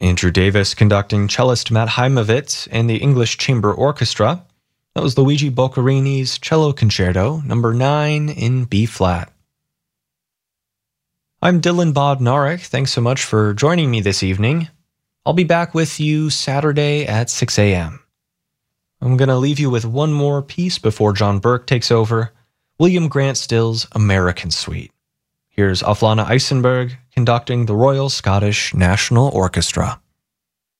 Andrew Davis conducting cellist Matt Heimovitz and the English Chamber Orchestra. That was Luigi Boccherini's Cello Concerto, number 9 in B-flat. I'm Dylan Bodnarik. Thanks so much for joining me this evening. I'll be back with you Saturday at 6 a.m. I'm going to leave you with one more piece before John Burke takes over, William Grant Still's American Suite. Here's Aflana Eisenberg conducting the Royal Scottish National Orchestra.